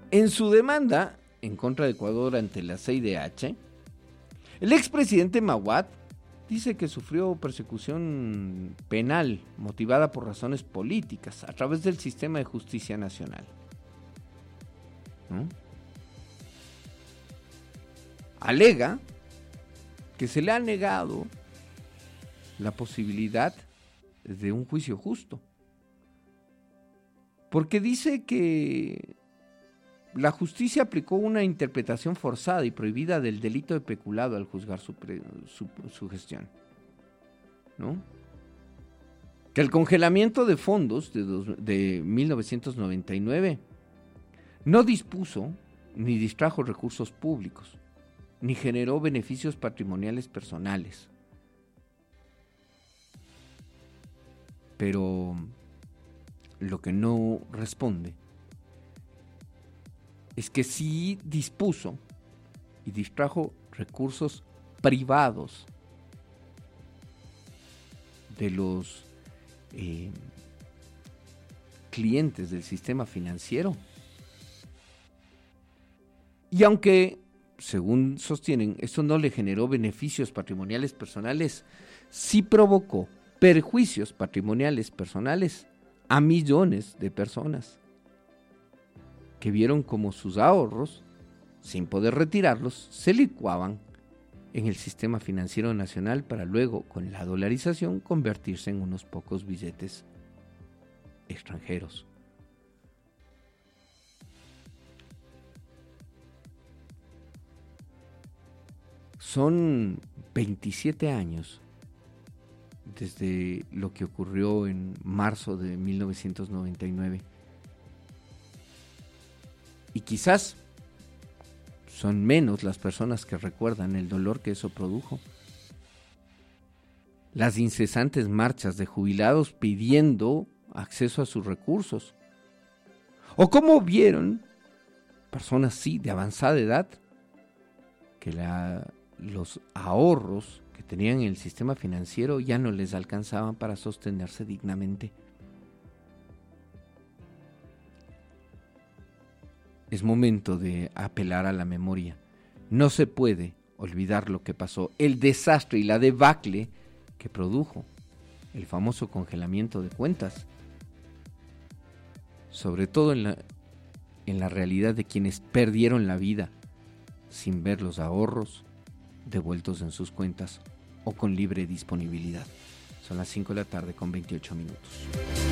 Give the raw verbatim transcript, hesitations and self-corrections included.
En su demanda en contra de Ecuador ante la C I D H, el expresidente Maguad dice que sufrió persecución penal motivada por razones políticas a través del sistema de justicia nacional, ¿no? Alega que se le ha negado la posibilidad de un juicio justo, porque dice que la justicia aplicó una interpretación forzada y prohibida del delito de peculado al juzgar su, pre, su, su gestión, ¿no? Que el congelamiento de fondos de, dos, de mil novecientos noventa y nueve no dispuso ni distrajo recursos públicos, ni generó beneficios patrimoniales personales. Pero lo que no responde es que sí dispuso y distrajo recursos privados de los eh, clientes del sistema financiero. Y aunque, según sostienen, esto no le generó beneficios patrimoniales personales, sí provocó perjuicios patrimoniales personales a millones de personas que vieron como sus ahorros, sin poder retirarlos, se licuaban en el sistema financiero nacional para luego, con la dolarización, convertirse en unos pocos billetes extranjeros. Son veintisiete años desde lo que ocurrió en marzo de mil novecientos noventa y nueve. Y quizás son menos las personas que recuerdan el dolor que eso produjo. Las incesantes marchas de jubilados pidiendo acceso a sus recursos. O cómo vieron personas, sí, de avanzada edad, que la, los ahorros que tenían en el sistema financiero ya no les alcanzaban para sostenerse dignamente. Es momento de apelar a la memoria. No se puede olvidar lo que pasó, el desastre y la debacle que produjo el famoso congelamiento de cuentas, sobre todo en la, en la realidad de quienes perdieron la vida sin ver los ahorros devueltos en sus cuentas o con libre disponibilidad. Son las cinco de la tarde con veintiocho minutos.